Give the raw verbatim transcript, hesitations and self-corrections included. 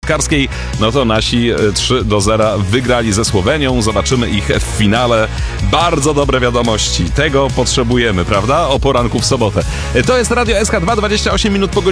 piłkarskiej, no to nasi trzy do zera wygrali ze Słowenią. Zobaczymy ich w finale. Bardzo dobre wiadomości. Tego potrzebujemy, prawda? O poranku w sobotę. To jest Radio S K dwa, dwadzieścia osiem minut po godzinie